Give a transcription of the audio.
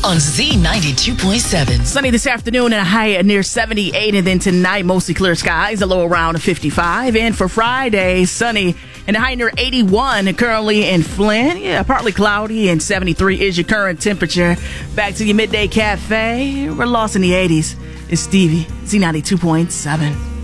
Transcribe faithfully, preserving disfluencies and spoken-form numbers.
on Z ninety-two point seven. Sunny this afternoon and a high near seventy-eight. And then tonight, mostly clear skies, a low around fifty-five. And for Friday, sunny and a high near eighty-one. Currently in Flint, yeah, partly cloudy, and seventy-three is your current temperature. Back to your midday cafe. We're lost in the eighties. It's Stevie, Z ninety-two point seven.